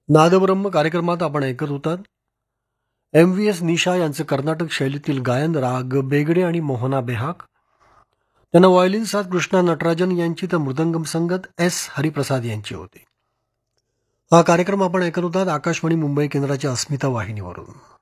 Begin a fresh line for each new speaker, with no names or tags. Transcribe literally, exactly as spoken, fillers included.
नादब्रह्म कार्यक्रमात आपण ऐकत होतात एम व्ही एस निशा यांचं कर्नाटक शैलीतील गायन, राग बेगडे आणि मोहना बेहाक. त्यांना व्हायोलिन साथ कृष्णा नटराजन यांची तर मृदंगम संगत एस हरिप्रसाद यांची होती. हा कार्यक्रम आपण ऐकत होतात आकाशवाणी मुंबई केंद्राच्या अस्मिता वाहिनीवरून.